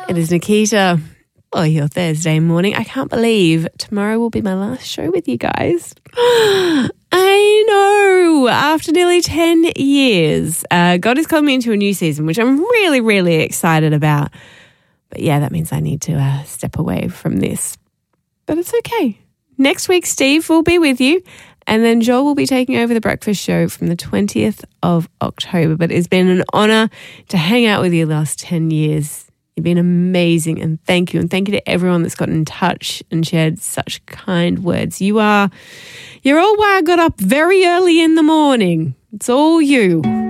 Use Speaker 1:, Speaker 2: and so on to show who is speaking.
Speaker 1: It is Nikita. Oh, your Thursday morning. I can't believe tomorrow will be my last show with you guys. I know. After nearly 10 years, God has called me into a new season, which I'm really, really excited about. But yeah, that means I need to step away from this. But it's okay. Next week, Steve will be with you. And then Joel will be taking over the breakfast show from the 20th of October. But it's been an honour to hang out with you the last 10 years. You've been amazing, and thank you. And thank you to everyone that's gotten in touch and shared such kind words. You're all why I got up very early in the morning. It's all you.